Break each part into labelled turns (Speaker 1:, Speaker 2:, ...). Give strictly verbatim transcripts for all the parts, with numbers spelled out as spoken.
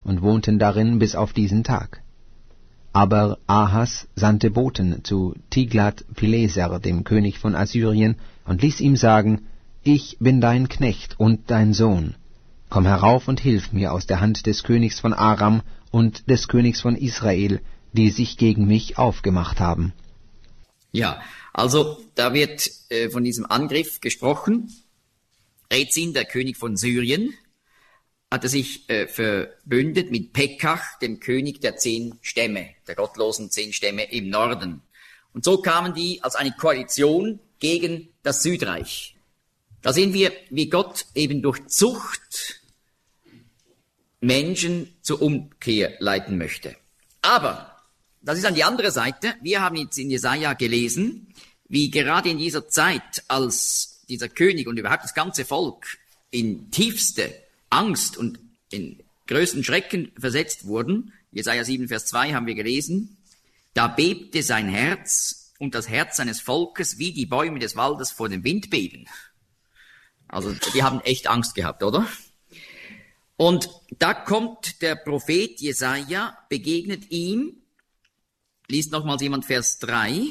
Speaker 1: und wohnten darin bis auf diesen Tag. Aber Ahas sandte Boten zu Tiglat-Pileser, dem König von Assyrien, und ließ ihm sagen: Ich bin dein Knecht und dein Sohn. Komm herauf und hilf mir aus der Hand des Königs von Aram und des Königs von Israel, die sich gegen mich aufgemacht haben.
Speaker 2: Ja, also da wird äh, von diesem Angriff gesprochen. Rezin, der König von Syrien, hatte sich äh, verbündet mit Pekach, dem König der zehn Stämme, der gottlosen zehn Stämme im Norden. Und so kamen die als eine Koalition gegen das Südreich. Da sehen wir, wie Gott eben durch Zucht Menschen zur Umkehr leiten möchte. Aber, das ist an die andere Seite, wir haben jetzt in Jesaja gelesen, wie gerade in dieser Zeit, als dieser König und überhaupt das ganze Volk in tiefste Angst und in größten Schrecken versetzt wurden, Jesaja sieben, Vers zwei haben wir gelesen, da bebte sein Herz und das Herz seines Volkes wie die Bäume des Waldes vor dem Wind beben. Also die haben echt Angst gehabt, oder? Und da kommt der Prophet Jesaja, begegnet ihm, liest nochmals jemand Vers drei.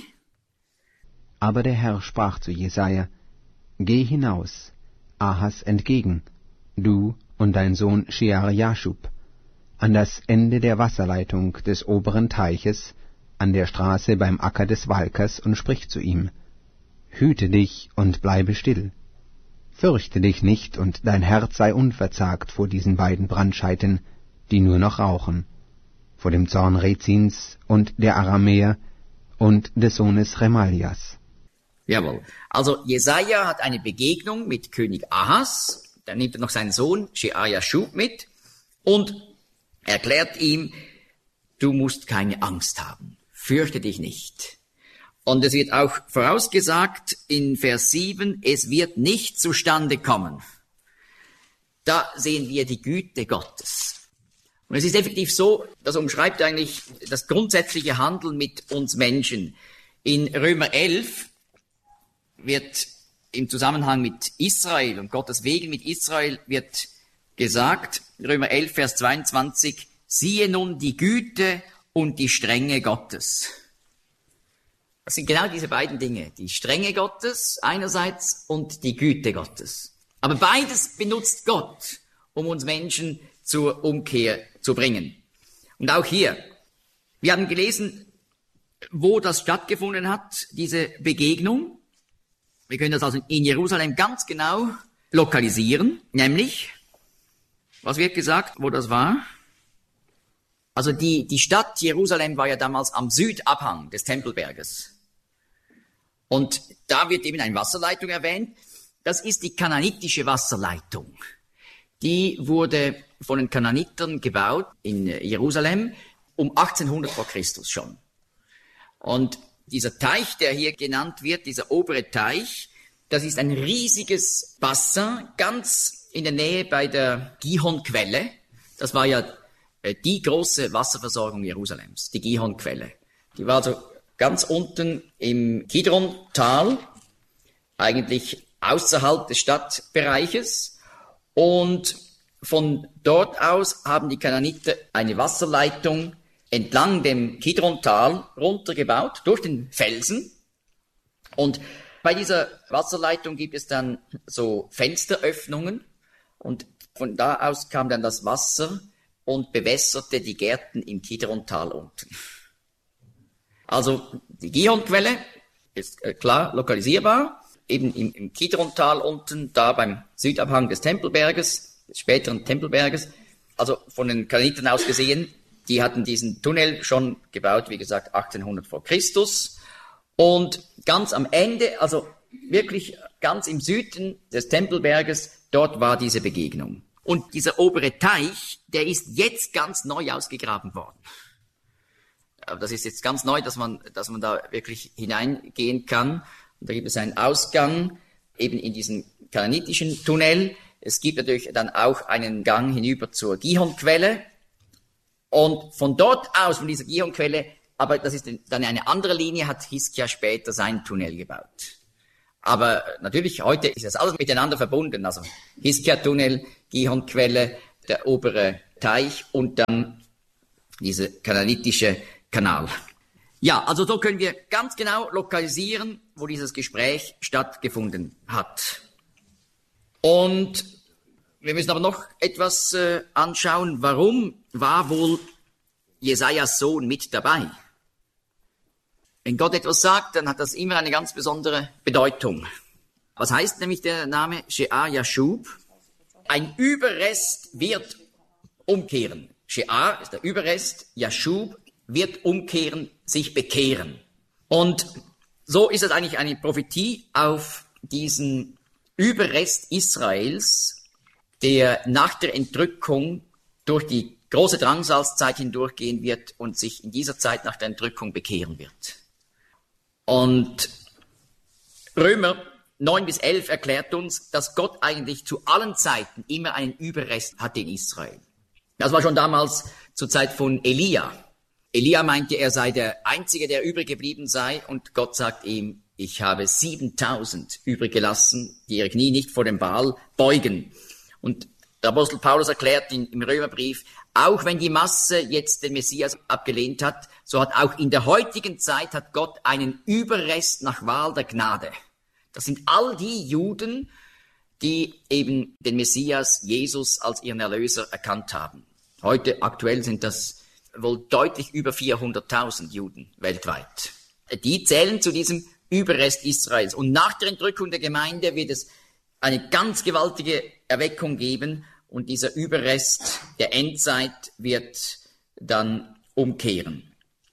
Speaker 1: Aber der Herr sprach zu Jesaja: Geh hinaus, Ahas entgegen, du und dein Sohn Shear-Jashub, an das Ende der Wasserleitung des oberen Teiches, an der Straße beim Acker des Walkers, und sprich zu ihm: Hüte dich und bleibe still. Fürchte dich nicht, und dein Herz sei unverzagt vor diesen beiden Brandscheiten, die nur noch rauchen, vor dem Zorn Rezins und der Aramäer und des Sohnes Remaljas.
Speaker 2: Jawohl. Also Jesaja hat eine Begegnung mit König Ahas, dann nimmt er noch seinen Sohn Shear-Jashub mit und erklärt ihm: Du musst keine Angst haben, fürchte dich nicht. Und es wird auch vorausgesagt in Vers sieben, es wird nicht zustande kommen. Da sehen wir die Güte Gottes. Und es ist effektiv so, das umschreibt eigentlich das grundsätzliche Handeln mit uns Menschen. In Römer elf wird im Zusammenhang mit Israel und Gottes Wegen mit Israel wird gesagt, Römer elf, Vers zweiundzwanzig, siehe nun die Güte und die Strenge Gottes. Das sind genau diese beiden Dinge, die Strenge Gottes einerseits und die Güte Gottes. Aber beides benutzt Gott, um uns Menschen zur Umkehr zu bringen. Und auch hier, wir haben gelesen, wo das stattgefunden hat, diese Begegnung. Wir können das also in Jerusalem ganz genau lokalisieren, nämlich, was wird gesagt, wo das war? Also die, die Stadt Jerusalem war ja damals am Südabhang des Tempelberges. Und da wird eben eine Wasserleitung erwähnt. Das ist die kananitische Wasserleitung. Die wurde von den Kananitern gebaut in Jerusalem um achtzehnhundert vor Christus schon. Und dieser Teich, der hier genannt wird, dieser obere Teich, das ist ein riesiges Bassin, ganz in der Nähe bei der Gihon-Quelle. Das war ja die große Wasserversorgung Jerusalems, die Gihon-Quelle. Die war also ganz unten im Kidron-Tal, eigentlich außerhalb des Stadtbereiches. Und von dort aus haben die Kananiter eine Wasserleitung entlang dem Kidron-Tal runtergebaut, durch den Felsen. Und bei dieser Wasserleitung gibt es dann so Fensteröffnungen. Und von da aus kam dann das Wasser und bewässerte die Gärten im Kidron-Tal unten. Also die Gihon-Quelle ist äh, klar lokalisierbar, eben im, im Kidron-Tal unten, da beim Südabhang des Tempelberges, des späteren Tempelberges. Also von den Kananitern aus gesehen, die hatten diesen Tunnel schon gebaut, wie gesagt, achtzehnhundert vor Christus. Und ganz am Ende, also wirklich ganz im Süden des Tempelberges, dort war diese Begegnung. Und dieser obere Teich, der ist jetzt ganz neu ausgegraben worden. Aber das ist jetzt ganz neu, dass man, dass man da wirklich hineingehen kann. Und da gibt es einen Ausgang eben in diesen kananitischen Tunnel. Es gibt natürlich dann auch einen Gang hinüber zur Gihon-Quelle. Und von dort aus, von dieser Gihon-Quelle, aber das ist dann eine andere Linie, hat Hiskia später seinen Tunnel gebaut. Aber natürlich, heute ist das alles miteinander verbunden. Also Hiskia-Tunnel, Gihon-Quelle, der obere Teich und dann dieser kananitische Kanal. Ja, also so können wir ganz genau lokalisieren, wo dieses Gespräch stattgefunden hat. Und wir müssen aber noch etwas äh, anschauen. Warum war wohl Jesajas Sohn mit dabei? Wenn Gott etwas sagt, dann hat das immer eine ganz besondere Bedeutung. Was heißt nämlich der Name Shear Yashub? Ein Überrest wird umkehren. Shear ist der Überrest, Yashub wird umkehren, sich bekehren. Und so ist es eigentlich eine Prophetie auf diesen Überrest Israels, der nach der Entrückung durch die große Drangsalzzeit hindurchgehen wird und sich in dieser Zeit nach der Entrückung bekehren wird. Und Römer neun bis elf erklärt uns, dass Gott eigentlich zu allen Zeiten immer einen Überrest hatte in Israel. Das war schon damals zur Zeit von Elia. Elia meinte, er sei der Einzige, der übrig geblieben sei, und Gott sagt ihm, ich habe siebentausend übrig gelassen, die ihre Knie nicht vor dem Baal beugen. Und der Apostel Paulus erklärt in, im Römerbrief, auch wenn die Masse jetzt den Messias abgelehnt hat, so hat auch in der heutigen Zeit hat Gott einen Überrest nach Wahl der Gnade. Das sind all die Juden, die eben den Messias Jesus als ihren Erlöser erkannt haben. Heute aktuell sind das wohl deutlich über vierhunderttausend Juden weltweit. Die zählen zu diesem Überrest Israels. Und nach der Entrückung der Gemeinde wird es eine ganz gewaltige Erweckung geben und dieser Überrest der Endzeit wird dann umkehren.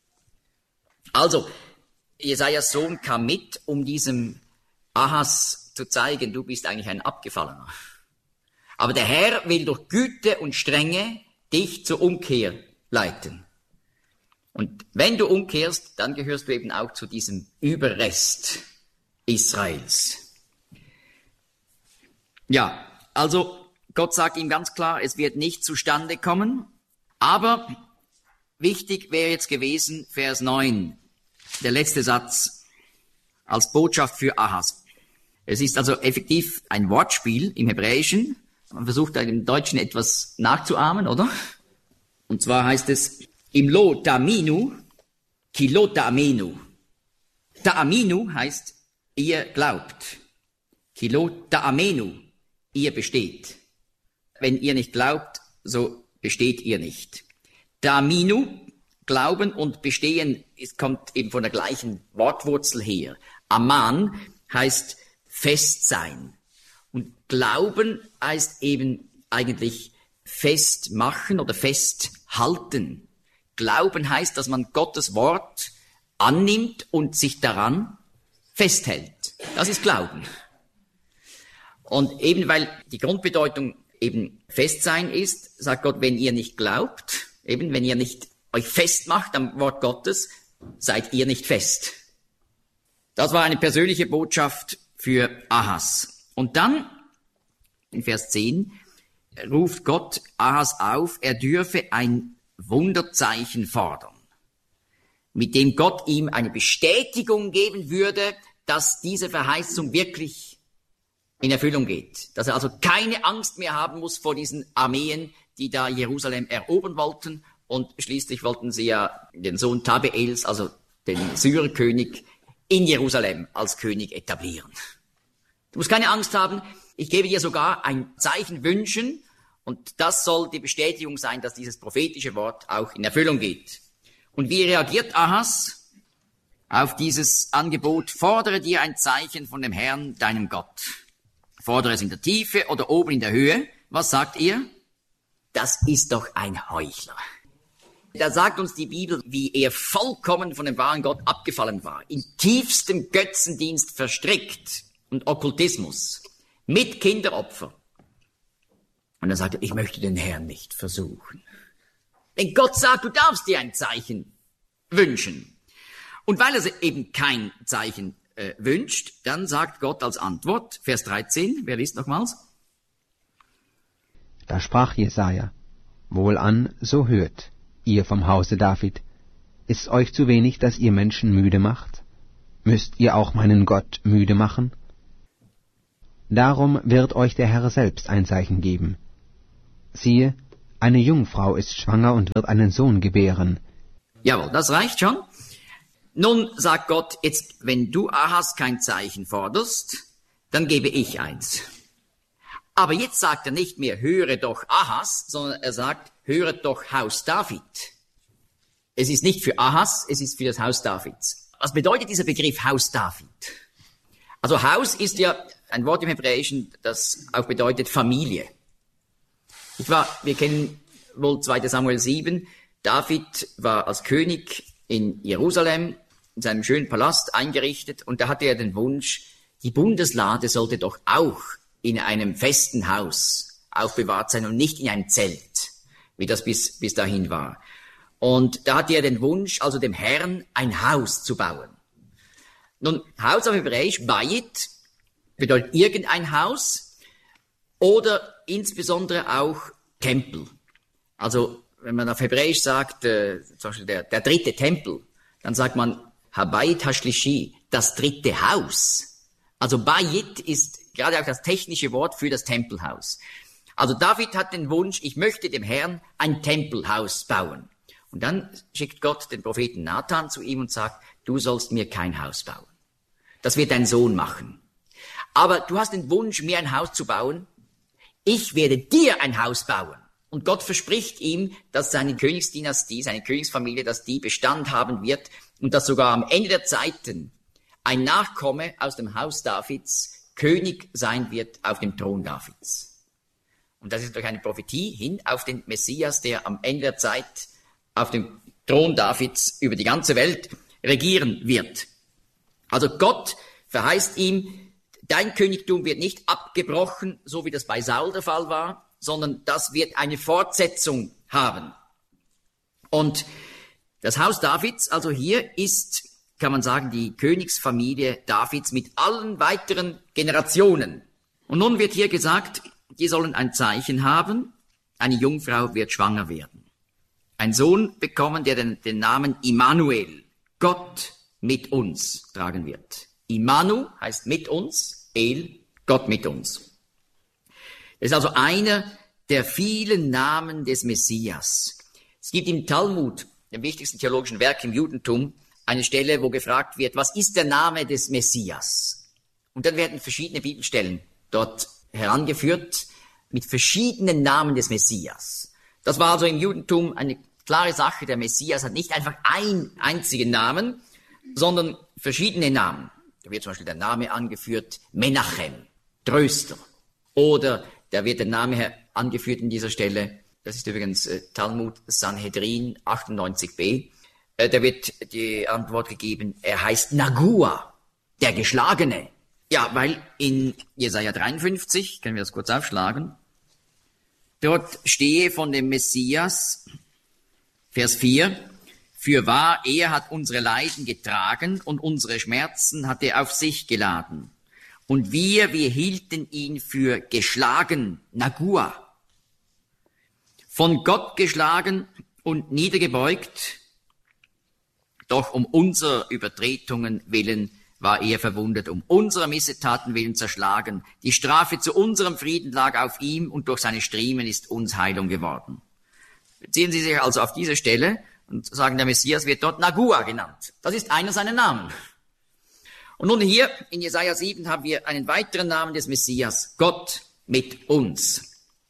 Speaker 2: Also, Jesajas Sohn kam mit, um diesem Ahas zu zeigen, du bist eigentlich ein Abgefallener. Aber der Herr will durch Güte und Strenge dich zur Umkehr leiten. Und wenn du umkehrst, dann gehörst du eben auch zu diesem Überrest Israels. Ja, also Gott sagt ihm ganz klar, es wird nicht zustande kommen. Aber wichtig wäre jetzt gewesen, Vers neun, der letzte Satz als Botschaft für Ahas. Es ist also effektiv ein Wortspiel im Hebräischen. Man versucht im Deutschen etwas nachzuahmen, oder? Und zwar heißt es, im Lo Taminu, Kilo Tamenu. Ta'aminu heißt, ihr glaubt. Kilo Ta'amenu, ihr besteht. Wenn ihr nicht glaubt, so besteht ihr nicht. Ta'aminu, Glauben und Bestehen, es kommt eben von der gleichen Wortwurzel her. Aman heißt fest sein. Und Glauben heißt eben eigentlich festmachen oder festhalten. Glauben heißt, dass man Gottes Wort annimmt und sich daran festhält. Das ist Glauben. Und eben weil die Grundbedeutung eben Festsein ist, sagt Gott, wenn ihr nicht glaubt, eben wenn ihr nicht euch festmacht am Wort Gottes, seid ihr nicht fest. Das war eine persönliche Botschaft für Ahas. Und dann, in Vers zehn, ruft Gott Ahas auf, er dürfe ein Wunderzeichen fordern, mit dem Gott ihm eine Bestätigung geben würde, dass diese Verheißung wirklich in Erfüllung geht. Dass er also keine Angst mehr haben muss vor diesen Armeen, die da Jerusalem erobern wollten. Und schließlich wollten sie ja den Sohn Tabeels, also den Syrerkönig, in Jerusalem als König etablieren. Du musst keine Angst haben, ich gebe dir sogar ein Zeichen wünschen, und das soll die Bestätigung sein, dass dieses prophetische Wort auch in Erfüllung geht. Und wie reagiert Ahas auf dieses Angebot? Fordere dir ein Zeichen von dem Herrn, deinem Gott. Fordere es in der Tiefe oder oben in der Höhe. Was sagt ihr? Das ist doch ein Heuchler. Da sagt uns die Bibel, wie er vollkommen von dem wahren Gott abgefallen war, in tiefstem Götzendienst verstrickt und Okkultismus, mit Kinderopfer. Und er sagte, ich möchte den Herrn nicht versuchen. Denn Gott sagt, du darfst dir ein Zeichen wünschen. Und weil er eben kein Zeichen äh, wünscht, dann sagt Gott als Antwort, Vers dreizehn, wer liest nochmals?
Speaker 1: Da sprach Jesaja, wohlan, so hört, ihr vom Hause David, ist's euch zu wenig, dass ihr Menschen müde macht? Müsst ihr auch meinen Gott müde machen? Darum wird euch der Herr selbst ein Zeichen geben. Siehe, eine Jungfrau ist schwanger und wird einen Sohn gebären.
Speaker 2: Jawohl, das reicht schon. Nun sagt Gott, jetzt, wenn du Ahas kein Zeichen forderst, dann gebe ich eins. Aber jetzt sagt er nicht mehr, höre doch Ahas, sondern er sagt, höre doch Haus David. Es ist nicht für Ahas, es ist für das Haus Davids. Was bedeutet dieser Begriff Haus David? Also Haus ist ja ein Wort im Hebräischen, das auch bedeutet Familie. Ich war, wir kennen wohl zweiter Samuel sieben, David war als König in Jerusalem, in seinem schönen Palast eingerichtet, und da hatte er den Wunsch, die Bundeslade sollte doch auch in einem festen Haus aufbewahrt sein und nicht in einem Zelt, wie das bis, bis dahin war. Und da hatte er den Wunsch, also dem Herrn ein Haus zu bauen. Nun, Haus auf Hebräisch, Bayit, bedeutet irgendein Haus oder insbesondere auch Tempel. Also, wenn man auf Hebräisch sagt, äh, zum Beispiel der, der dritte Tempel, dann sagt man Habayit Hashlishi, das dritte Haus. Also Bayit ist gerade auch das technische Wort für das Tempelhaus. Also David hat den Wunsch, ich möchte dem Herrn ein Tempelhaus bauen. Und dann schickt Gott den Propheten Nathan zu ihm und sagt, du sollst mir kein Haus bauen. Das wird dein Sohn machen. Aber du hast den Wunsch, mir ein Haus zu bauen. Ich werde dir ein Haus bauen. Und Gott verspricht ihm, dass seine Königsdynastie, seine Königsfamilie, dass die Bestand haben wird und dass sogar am Ende der Zeiten ein Nachkomme aus dem Haus Davids König sein wird auf dem Thron Davids. Und das ist durch eine Prophetie hin auf den Messias, der am Ende der Zeit auf dem Thron Davids über die ganze Welt regieren wird. Also Gott verheißt ihm, dein Königtum wird nicht abgebrochen, so wie das bei Saul der Fall war, sondern das wird eine Fortsetzung haben. Und das Haus Davids, also hier ist, kann man sagen, die Königsfamilie Davids mit allen weiteren Generationen. Und nun wird hier gesagt, die sollen ein Zeichen haben, eine Jungfrau wird schwanger werden. Ein Sohn bekommen, der den, den Namen Immanuel, Gott mit uns, tragen wird. Immanu heißt mit uns, El, Gott mit uns. Das ist also einer der vielen Namen des Messias. Es gibt im Talmud, dem wichtigsten theologischen Werk im Judentum, eine Stelle, wo gefragt wird, was ist der Name des Messias? Und dann werden verschiedene Bibelstellen dort herangeführt mit verschiedenen Namen des Messias. Das war also im Judentum eine klare Sache. Der Messias hat nicht einfach einen einzigen Namen, sondern verschiedene Namen. Da wird zum Beispiel der Name angeführt, Menachem, Tröster. Oder da wird der Name angeführt in dieser Stelle, das ist übrigens äh, Talmud Sanhedrin achtundneunzig b, äh, da wird die Antwort gegeben, er heißt Nagua, der Geschlagene. Ja, weil in Jesaja dreiundfünfzig, können wir das kurz aufschlagen, dort stehe von dem Messias, Vers vier, fürwahr, er hat unsere Leiden getragen und unsere Schmerzen hat er auf sich geladen. Und wir, wir hielten ihn für geschlagen, Nagua, von Gott geschlagen und niedergebeugt, doch um unserer Übertretungen willen war er verwundet, um unserer Missetaten willen zerschlagen. Die Strafe zu unserem Frieden lag auf ihm und durch seine Striemen ist uns Heilung geworden. Beziehen Sie sich also auf diese Stelle und sagen, der Messias wird dort Nagua genannt. Das ist einer seiner Namen. Und nun hier in Jesaja sieben haben wir einen weiteren Namen des Messias, Gott mit uns.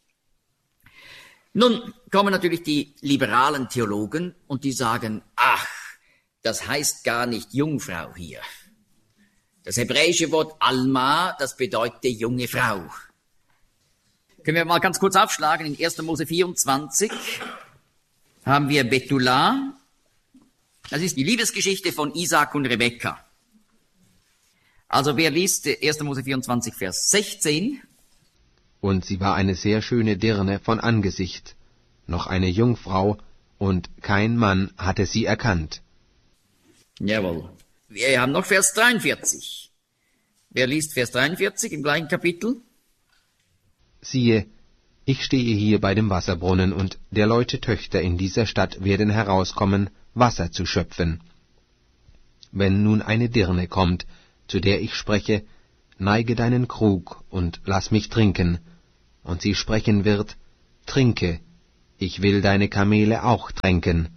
Speaker 2: Nun kommen natürlich die liberalen Theologen und die sagen, ach, das heißt gar nicht Jungfrau hier. Das hebräische Wort Alma, das bedeutet junge Frau. Können wir mal ganz kurz aufschlagen, in erster Mose vierundzwanzig haben wir Bethulah. Das ist die Liebesgeschichte von Isaak und Rebekka. Also wer liest erster Mose vierundzwanzig, Vers sechzehn?
Speaker 1: Und sie war eine sehr schöne Dirne von Angesicht, noch eine Jungfrau, und kein Mann hatte sie erkannt.
Speaker 2: Jawohl. Wir haben noch Vers dreiundvierzig. Wer liest Vers dreiundvierzig im gleichen Kapitel?
Speaker 1: Siehe, ich stehe hier bei dem Wasserbrunnen, und der Leute Töchter in dieser Stadt werden herauskommen, Wasser zu schöpfen. Wenn nun eine Dirne kommt, zu der ich spreche, neige deinen Krug und lass mich trinken, und sie sprechen wird, trinke, ich will deine Kamele auch tränken.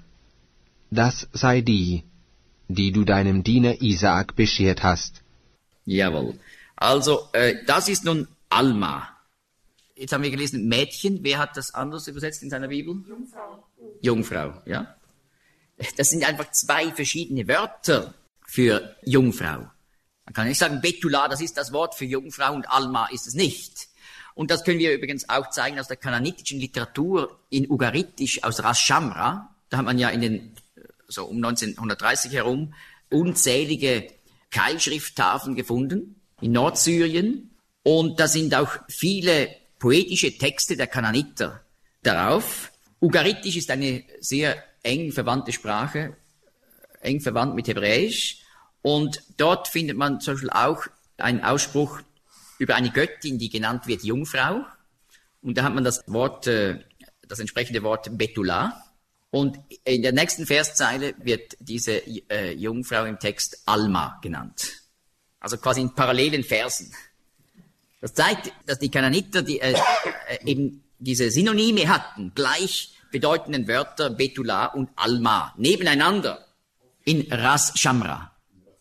Speaker 1: Das sei die, die du deinem Diener Isaak beschert hast.
Speaker 2: Jawohl. Also, äh, das ist nun Alma. Jetzt haben wir gelesen, Mädchen. Wer hat das anders übersetzt in seiner Bibel?
Speaker 3: Jungfrau.
Speaker 2: Jungfrau, ja. Das sind einfach zwei verschiedene Wörter für Jungfrau. Man kann nicht sagen, Betula, das ist das Wort für Jungfrau und Alma ist es nicht. Und das können wir übrigens auch zeigen aus der kanaanitischen Literatur in Ugaritisch aus Ras Shamra. Da hat man ja in den, so um neunzehnhundertdreißig herum, unzählige Keilschrifttafeln gefunden in Nordsyrien. Und da sind auch viele poetische Texte der Kanaaniter darauf. Ugaritisch ist eine sehr eng verwandte Sprache, eng verwandt mit Hebräisch. Und dort findet man zum Beispiel auch einen Ausspruch über eine Göttin, die genannt wird Jungfrau. Und da hat man das Wort, das entsprechende Wort Betula. Und in der nächsten Verszeile wird diese äh, Jungfrau im Text Alma genannt. Also quasi in parallelen Versen. Das zeigt, dass die Kanaaniter die, äh, äh, eben diese Synonyme hatten, gleich bedeutenden Wörter Betula und Alma, nebeneinander in Ras Shamra,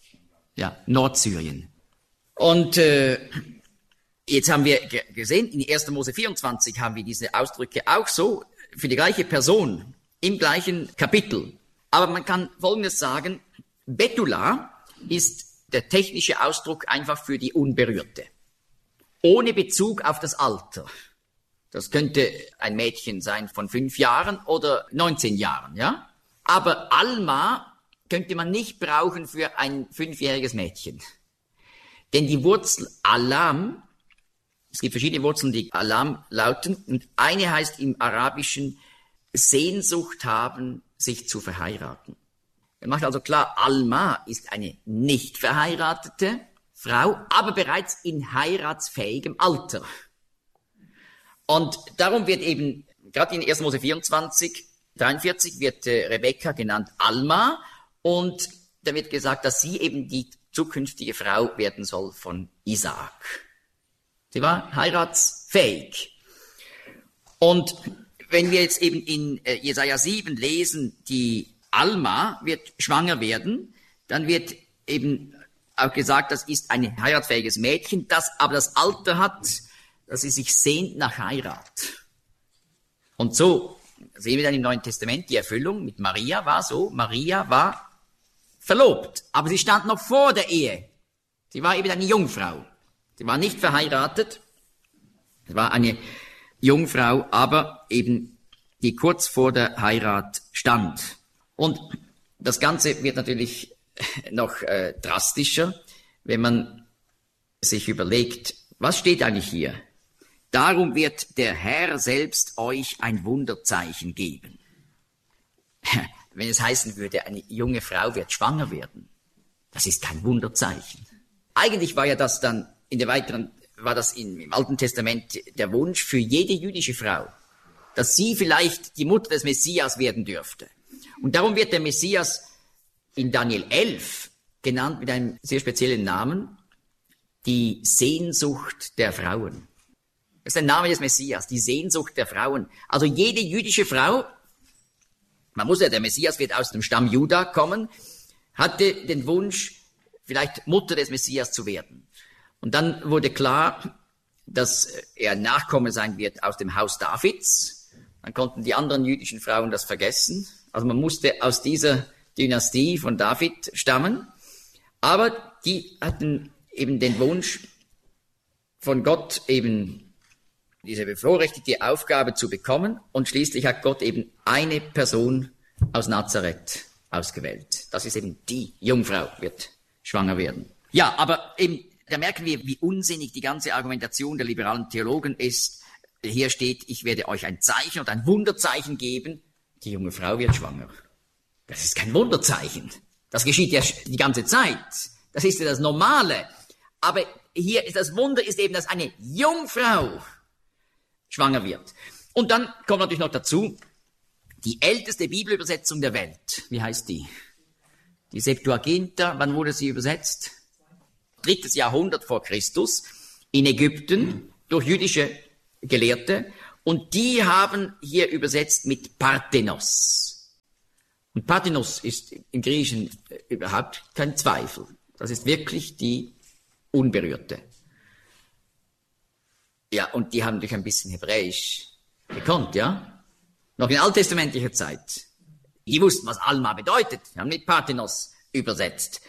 Speaker 2: ja, Nordsyrien. Und äh, jetzt haben wir g- gesehen, in erster Mose vierundzwanzig haben wir diese Ausdrücke auch so für die gleiche Person im gleichen Kapitel. Aber man kann Folgendes sagen, Betula ist der technische Ausdruck einfach für die Unberührte. Ohne Bezug auf das Alter. Das könnte ein Mädchen sein von fünf Jahren oder neunzehn Jahren, ja? Aber Alma könnte man nicht brauchen für ein fünfjähriges Mädchen. Denn die Wurzel Alam, es gibt verschiedene Wurzeln, die Alam lauten, und eine heißt im Arabischen Sehnsucht haben, sich zu verheiraten. Er macht also klar, Alma ist eine nicht verheiratete Frau, aber bereits in heiratsfähigem Alter. Und darum wird eben, gerade in erster Mose vierundzwanzig, dreiundvierzig, wird äh, Rebekka genannt Alma, und da wird gesagt, dass sie eben die zukünftige Frau werden soll von Isaak. Sie war heiratsfähig. Und wenn wir jetzt eben in äh, Jesaja sieben lesen, die Alma wird schwanger werden, dann wird eben auch gesagt, das ist ein heiratsfähiges Mädchen, das aber das Alter hat, dass sie sich sehnt nach Heirat. Und so sehen wir dann im Neuen Testament die Erfüllung mit Maria war so, Maria war verlobt, aber sie stand noch vor der Ehe. Sie war eben eine Jungfrau. Sie war nicht verheiratet, sie war eine Jungfrau, aber eben die kurz vor der Heirat stand. Und das Ganze wird natürlich noch äh, drastischer, wenn man sich überlegt, was steht eigentlich hier? Darum wird der Herr selbst euch ein Wunderzeichen geben. Wenn es heißen würde, eine junge Frau wird schwanger werden, das ist kein Wunderzeichen. Eigentlich war ja das dann in der weiteren, war das in, im Alten Testament der Wunsch für jede jüdische Frau, dass sie vielleicht die Mutter des Messias werden dürfte. Und darum wird der Messias in Daniel elf genannt mit einem sehr speziellen Namen, die Sehnsucht der Frauen. Das ist der Name des Messias, die Sehnsucht der Frauen. Also jede jüdische Frau, man muss ja, der Messias wird aus dem Stamm Juda kommen, hatte den Wunsch, vielleicht Mutter des Messias zu werden. Und dann wurde klar, dass er Nachkomme sein wird aus dem Haus Davids. Dann konnten die anderen jüdischen Frauen das vergessen. Also man musste aus dieser Dynastie von David stammen. Aber die hatten eben den Wunsch von Gott, eben diese bevorrechtete Aufgabe zu bekommen. Und schließlich hat Gott eben eine Person aus Nazareth ausgewählt. Das ist eben die Jungfrau, wird schwanger werden. Ja, aber eben, da merken wir, wie unsinnig die ganze Argumentation der liberalen Theologen ist. Hier steht, ich werde euch ein Zeichen und ein Wunderzeichen geben. Die junge Frau wird schwanger. Das ist kein Wunderzeichen. Das geschieht ja die ganze Zeit. Das ist ja das Normale. Aber hier ist das Wunder, ist eben, dass eine Jungfrau schwanger wird. Und dann kommt natürlich noch dazu, die älteste Bibelübersetzung der Welt. Wie heißt die? Die Septuaginta. Wann wurde sie übersetzt? Drittes Jahrhundert vor Christus in Ägypten durch jüdische Gelehrte. Und die haben hier übersetzt mit Parthenos. Und Parthenos ist im Griechischen überhaupt kein Zweifel. Das ist wirklich die Unberührte. Ja, und die haben durch ein bisschen Hebräisch gekonnt, ja? Noch in alttestamentlicher Zeit. Die wussten, was Alma bedeutet. Die haben mit Parthenos übersetzt.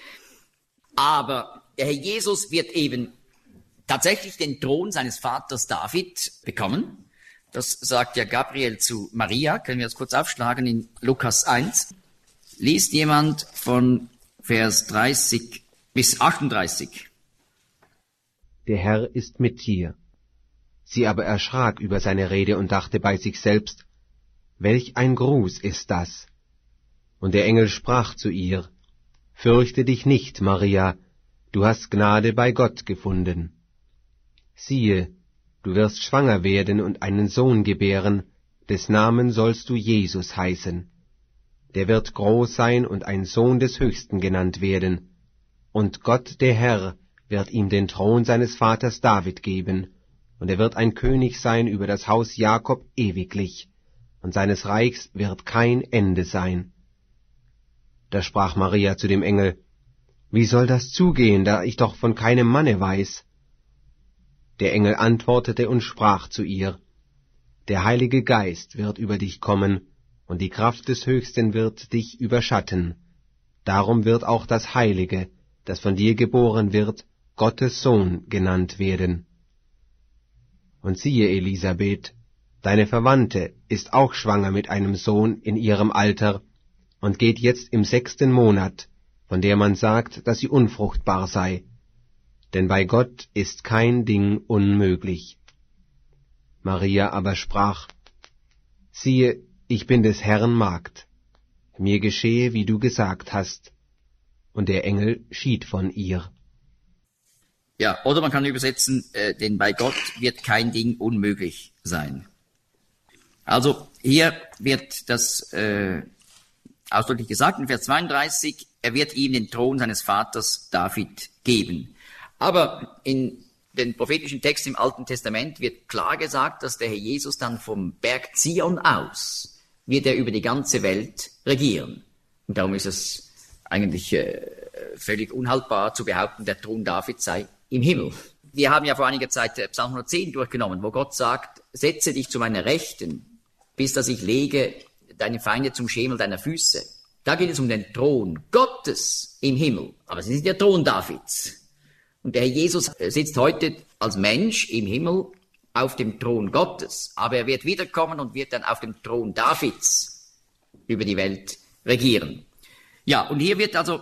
Speaker 2: Aber der Herr Jesus wird eben tatsächlich den Thron seines Vaters David bekommen. Das sagt ja Gabriel zu Maria. Können wir das kurz aufschlagen in Lukas eins. Liest jemand von Vers dreißig bis achtunddreißig.
Speaker 1: Der Herr ist mit dir. Sie aber erschrak über seine Rede und dachte bei sich selbst, welch ein Gruß ist das? Und der Engel sprach zu ihr, fürchte dich nicht, Maria, du hast Gnade bei Gott gefunden. Siehe, du wirst schwanger werden und einen Sohn gebären, des Namen sollst du Jesus heißen. Der wird groß sein und ein Sohn des Höchsten genannt werden. Und Gott, der Herr, wird ihm den Thron seines Vaters David geben, und er wird ein König sein über das Haus Jakob ewiglich, und seines Reichs wird kein Ende sein. Da sprach Maria zu dem Engel, wie soll das zugehen, da ich doch von keinem Manne weiß? Der Engel antwortete und sprach zu ihr, der Heilige Geist wird über dich kommen, und die Kraft des Höchsten wird dich überschatten. Darum wird auch das Heilige, das von dir geboren wird, Gottes Sohn genannt werden. Und siehe, Elisabeth, deine Verwandte ist auch schwanger mit einem Sohn in ihrem Alter und geht jetzt im sechsten Monat, von der man sagt, dass sie unfruchtbar sei. Denn bei Gott ist kein Ding unmöglich. Maria aber sprach, siehe, ich bin des Herrn Magd. Mir geschehe, wie du gesagt hast. Und der Engel schied von ihr.
Speaker 2: Ja, oder man kann übersetzen, äh, denn bei Gott wird kein Ding unmöglich sein. Also hier wird das äh, ausdrücklich gesagt, in Vers zweiunddreißig, er wird ihm den Thron seines Vaters David geben. Aber in den prophetischen Texten im Alten Testament wird klar gesagt, dass der Herr Jesus dann vom Berg Zion aus wird er über die ganze Welt regieren. Und darum ist es eigentlich äh, völlig unhaltbar zu behaupten, der Thron Davids sei im Himmel. Wir haben ja vor einiger Zeit Psalm hundertzehn durchgenommen, wo Gott sagt, setze dich zu meiner Rechten, bis dass ich lege deine Feinde zum Schemel deiner Füße. Da geht es um den Thron Gottes im Himmel, aber es ist nicht der Thron Davids. Und der Herr Jesus sitzt heute als Mensch im Himmel auf dem Thron Gottes, aber er wird wiederkommen und wird dann auf dem Thron Davids über die Welt regieren. Ja, und hier wird also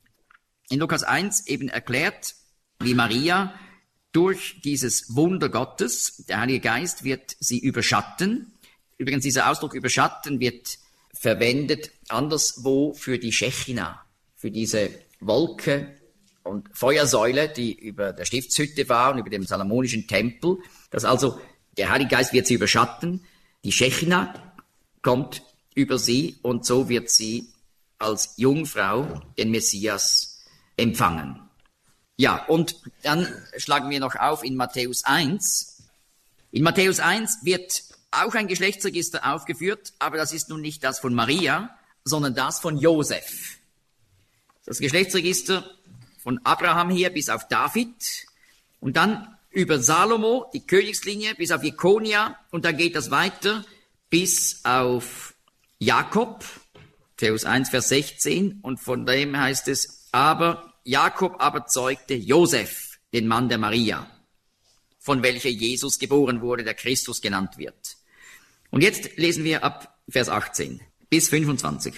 Speaker 2: in Lukas eins eben erklärt, wie Maria durch dieses Wunder Gottes, der Heilige Geist wird sie überschatten. Übrigens, dieser Ausdruck überschatten wird verwendet anderswo für die Schechina, für diese Wolke und Feuersäule, die über der Stiftshütte war und über dem Salomonischen Tempel. Dass also der Heilige Geist wird sie überschatten, die Schechina kommt über sie und so wird sie als Jungfrau den Messias empfangen. Ja, und dann schlagen wir noch auf in Matthäus eins. In Matthäus eins wird auch ein Geschlechtsregister aufgeführt, aber das ist nun nicht das von Maria, sondern das von Josef. Das Geschlechtsregister von Abraham her bis auf David und dann über Salomo, die Königslinie, bis auf Jekonia und dann geht das weiter bis auf Jakob, Matthäus eins, Vers sechzehn und von dem heißt es, aber Jakob aber zeugte Josef, den Mann der Maria, von welcher Jesus geboren wurde, der Christus genannt wird. Und jetzt lesen wir ab Vers achtzehn bis fünfundzwanzig.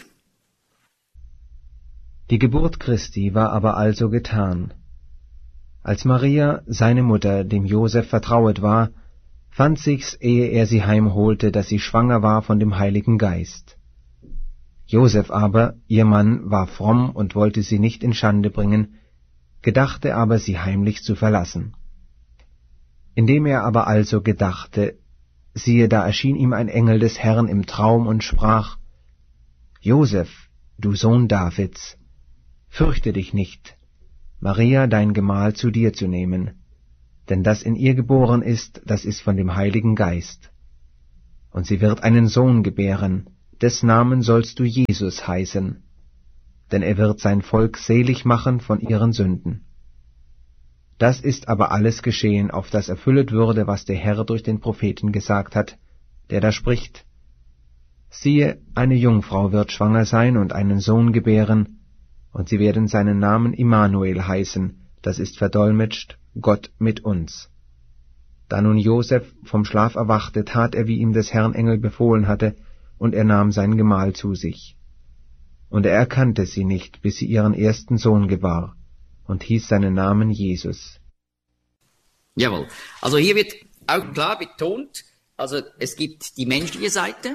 Speaker 1: Die Geburt Christi war aber also getan. Als Maria, seine Mutter, dem Josef vertrauet war, fand sich's, ehe er sie heimholte, dass sie schwanger war von dem Heiligen Geist. Josef aber, ihr Mann, war fromm und wollte sie nicht in Schande bringen, gedachte aber, sie heimlich zu verlassen. Indem er aber also gedachte, siehe, da erschien ihm ein Engel des Herrn im Traum und sprach, Josef, du Sohn Davids, fürchte dich nicht, Maria dein Gemahl zu dir zu nehmen, denn das in ihr geboren ist, das ist von dem Heiligen Geist. und sie wird einen Sohn gebären, des Namen sollst du Jesus heißen, denn er wird sein Volk selig machen von ihren Sünden. Das ist aber alles geschehen, auf das erfüllet würde, was der Herr durch den Propheten gesagt hat, der da spricht: Siehe, eine Jungfrau wird schwanger sein und einen Sohn gebären, und sie werden seinen Namen Immanuel heißen, das ist verdolmetscht, Gott mit uns. Da nun Josef vom Schlaf erwachte, tat er, wie ihm des Herrn Engel befohlen hatte, und er nahm sein Gemahl zu sich. Und er erkannte sie nicht, bis sie ihren ersten Sohn gebar, und hieß seinen Namen Jesus.
Speaker 2: Jawohl. Also hier wird auch klar betont, also es gibt die menschliche Seite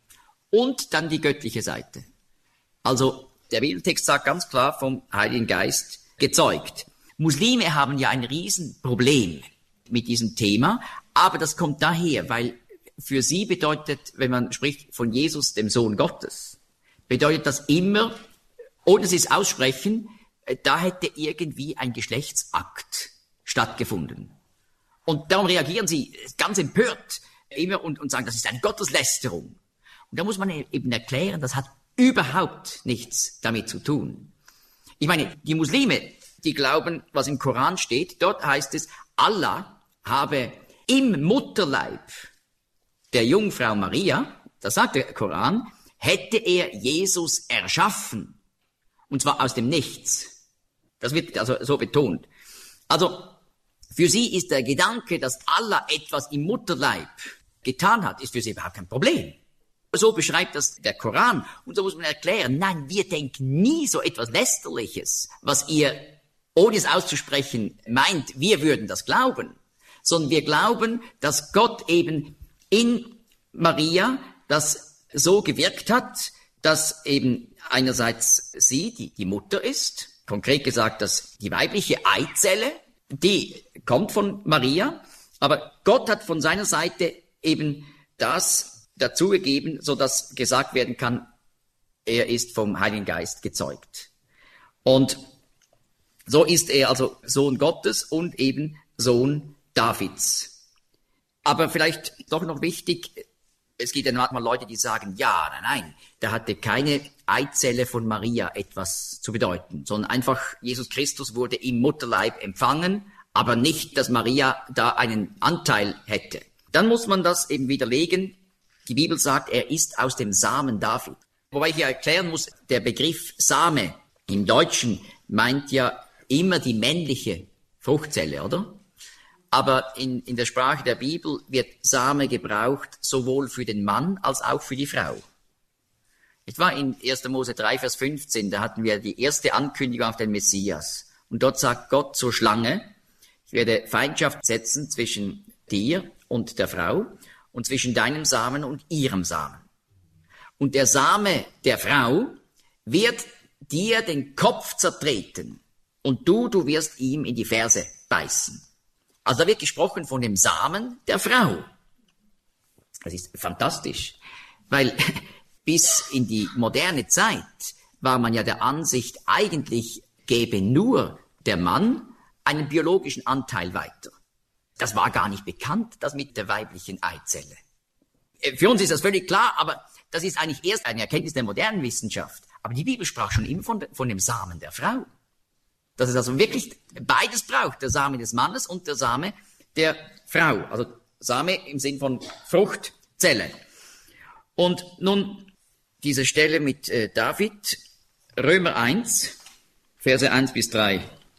Speaker 2: und dann die göttliche Seite. Also der Bibeltext sagt ganz klar vom Heiligen Geist gezeugt. Muslime haben ja ein Riesenproblem mit diesem Thema, aber das kommt daher, weil für sie bedeutet, wenn man spricht von Jesus, dem Sohn Gottes, bedeutet das immer, ohne sie es aussprechen, da hätte irgendwie ein Geschlechtsakt stattgefunden. Und darum reagieren sie ganz empört immer und, und sagen, das ist eine Gotteslästerung. Und da muss man eben erklären, das hat überhaupt nichts damit zu tun. Ich meine, die Muslime, die glauben, was im Koran steht, dort heißt es, Allah habe im Mutterleib der Jungfrau Maria, das sagt der Koran, hätte er Jesus erschaffen. Und zwar aus dem Nichts. Das wird also so betont. Also, für sie ist der Gedanke, dass Allah etwas im Mutterleib getan hat, ist für sie überhaupt kein Problem. So beschreibt das der Koran. Und so muss man erklären, nein, wir denken nie so etwas Lästerliches, was ihr, ohne es auszusprechen, meint, wir würden das glauben. Sondern wir glauben, dass Gott eben in Maria das so gewirkt hat, dass eben einerseits sie die, die Mutter ist, konkret gesagt, dass die weibliche Eizelle, die kommt von Maria, aber Gott hat von seiner Seite eben das dazugegeben, so dass gesagt werden kann, er ist vom Heiligen Geist gezeugt. Und so ist er also Sohn Gottes und eben Sohn Davids. Aber vielleicht doch noch wichtig, es gibt ja manchmal Leute, die sagen, ja, nein, nein, da hatte keine Eizelle von Maria etwas zu bedeuten, sondern einfach Jesus Christus wurde im Mutterleib empfangen, aber nicht, dass Maria da einen Anteil hätte. Dann muss man das eben widerlegen. Die Bibel sagt, er ist aus dem Samen David. Wobei ich ja erklären muss, der Begriff Same im Deutschen meint ja immer die männliche Fruchtzelle, oder? Aber in, in der Sprache der Bibel wird Same gebraucht sowohl für den Mann als auch für die Frau. Ich war in erster Mose drei, Vers fünfzehn, da hatten wir die erste Ankündigung auf den Messias. Und dort sagt Gott zur Schlange, ich werde Feindschaft setzen zwischen dir und der Frau und zwischen deinem Samen und ihrem Samen. Und der Same der Frau wird dir den Kopf zertreten und du, du wirst ihm in die Ferse beißen. Also da wird gesprochen von dem Samen der Frau. Das ist fantastisch, weil bis in die moderne Zeit war man ja der Ansicht, eigentlich gäbe nur der Mann einen biologischen Anteil weiter. Das war gar nicht bekannt, das mit der weiblichen Eizelle. Für uns ist das völlig klar, aber das ist eigentlich erst eine Erkenntnis der modernen Wissenschaft. Aber die Bibel sprach schon immer von, von dem Samen der Frau. Dass es also wirklich beides braucht, der Same des Mannes und der Same der Frau. Also Same im Sinn von Fruchtzelle. Und nun diese Stelle mit äh, David, Römer eins, Verse eins bis drei.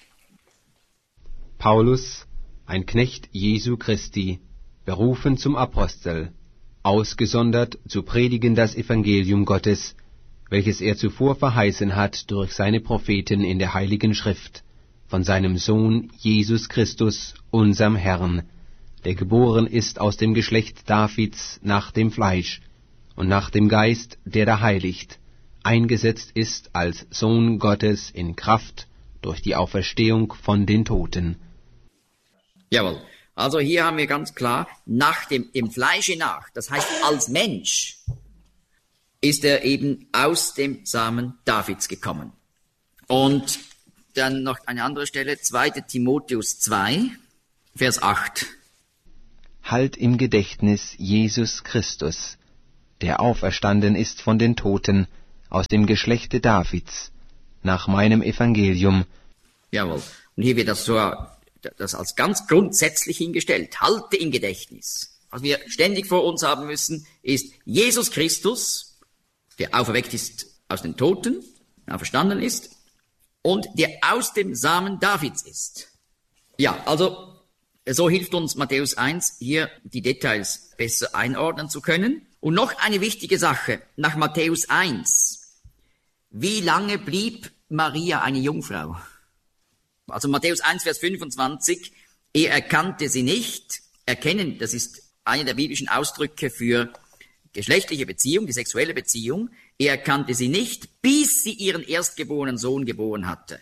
Speaker 1: Paulus, ein Knecht Jesu Christi, berufen zum Apostel, ausgesondert zu predigen das Evangelium Gottes, welches er zuvor verheißen hat durch seine Propheten in der Heiligen Schrift, von seinem Sohn Jesus Christus, unserm Herrn, der geboren ist aus dem Geschlecht Davids nach dem Fleisch und nach dem Geist, der da heiligt, eingesetzt ist als Sohn Gottes in Kraft durch die Auferstehung von den Toten.
Speaker 2: Jawohl. Also hier haben wir ganz klar, nach dem, dem Fleische nach, das heißt als Mensch, ist er eben aus dem Samen Davids gekommen. Und dann noch eine andere Stelle, zweiter Timotheus zwei, Vers acht.
Speaker 1: halt im Gedächtnis Jesus Christus, der auferstanden ist von den Toten, aus dem Geschlechte Davids, nach meinem Evangelium.
Speaker 2: Jawohl. Und hier wird das so, das als ganz grundsätzlich hingestellt. Halte im Gedächtnis. Was wir ständig vor uns haben müssen, ist Jesus Christus, der auferweckt ist aus den Toten, auferstanden ist, und der aus dem Samen Davids ist. Ja, also, so hilft uns Matthäus eins, hier die Details besser einordnen zu können. Und noch eine wichtige Sache, nach Matthäus eins. Wie lange blieb Maria eine Jungfrau? Also Matthäus eins, Vers fünfundzwanzig, er erkannte sie nicht. Erkennen, das ist einer der biblischen Ausdrücke für geschlechtliche Beziehung, die sexuelle Beziehung. Er erkannte sie nicht, bis sie ihren erstgeborenen Sohn geboren hatte.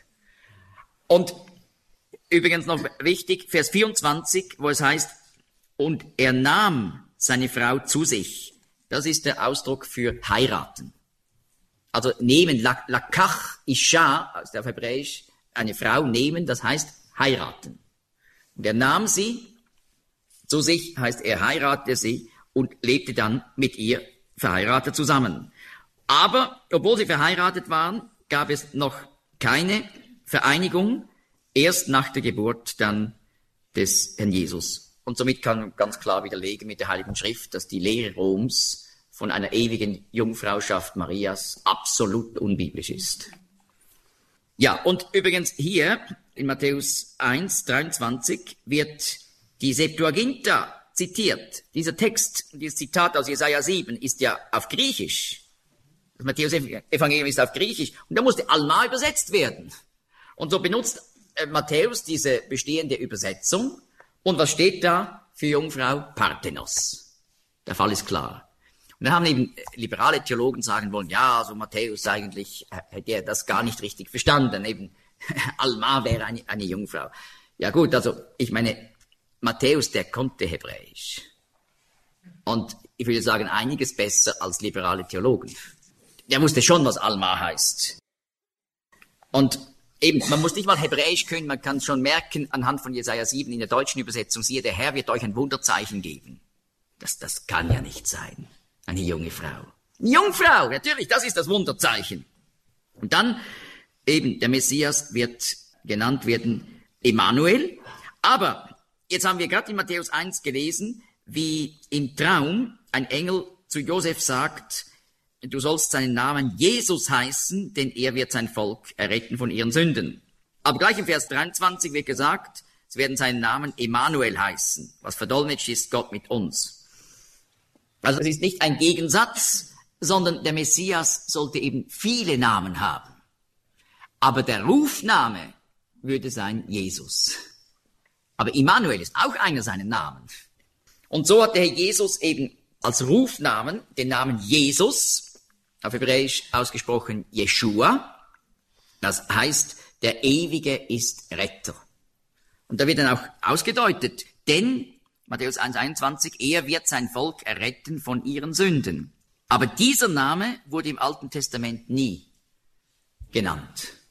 Speaker 2: Und übrigens noch wichtig, Vers vierundzwanzig, wo es heißt, und er nahm seine Frau zu sich. Das ist der Ausdruck für heiraten. Also nehmen, lakach isha, also auf Hebräisch, eine Frau nehmen, das heißt heiraten. Und er nahm sie zu sich, heißt er heiratete sie und lebte dann mit ihr verheiratet zusammen. Aber, obwohl sie verheiratet waren, gab es noch keine Vereinigung, erst nach der Geburt dann des Herrn Jesus. Und somit kann man ganz klar widerlegen mit der Heiligen Schrift, dass die Lehre Roms von einer ewigen Jungfrauschaft Marias absolut unbiblisch ist. Ja, und übrigens hier in Matthäus eins, dreiundzwanzig wird die Septuaginta zitiert. Dieser Text, dieses Zitat aus Jesaja sieben ist ja auf Griechisch. Das Matthäus-Evangelium ist auf Griechisch. Und da musste Alma übersetzt werden. Und so benutzt äh, Matthäus diese bestehende Übersetzung. Und was steht da für Jungfrau? Parthenos. Der Fall ist klar. Und dann haben eben liberale Theologen sagen wollen, ja, also Matthäus eigentlich hätte er das gar nicht richtig verstanden. Eben Alma wäre eine, eine Jungfrau. Ja gut, also ich meine, Matthäus, der konnte Hebräisch. Und ich würde sagen, einiges besser als liberale Theologen. Der wusste schon, was Alma heißt. Und eben, man muss nicht mal Hebräisch können, man kann schon merken, anhand von Jesaja sieben in der deutschen Übersetzung, siehe, der Herr wird euch ein Wunderzeichen geben. Das, das kann ja nicht sein. Eine junge Frau. Eine Jungfrau, natürlich, das ist das Wunderzeichen. Und dann, eben, der Messias wird genannt werden Emmanuel. Aber jetzt haben wir gerade in Matthäus eins gelesen, wie im Traum ein Engel zu Josef sagt, du sollst seinen Namen Jesus heißen, denn er wird sein Volk erretten von ihren Sünden. Aber gleich im Vers dreiundzwanzig wird gesagt, sie werden seinen Namen Emmanuel heißen, was verdolmetscht ist, Gott mit uns. Also es ist nicht ein Gegensatz, sondern der Messias sollte eben viele Namen haben. Aber der Rufname würde sein Jesus. Aber Immanuel ist auch einer seiner Namen. Und so hat der Herr Jesus eben als Rufnamen den Namen Jesus, auf Hebräisch ausgesprochen Jeshua. Das heißt, der Ewige ist Retter. Und da wird dann auch ausgedeutet, denn Matthäus eins einundzwanzig, er wird sein Volk erretten von ihren Sünden. Aber dieser Name wurde im Alten Testament nie genannt.